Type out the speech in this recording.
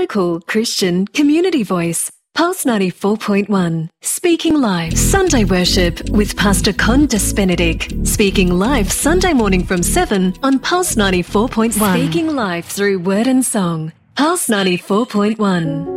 local Christian community voice. Pulse 94.1. Speaking Live Sunday Worship with Pastor Condis Benedict. Speaking Live Sunday morning from 7 on Pulse 94.1. Speaking Live through word and song. Pulse 94.1.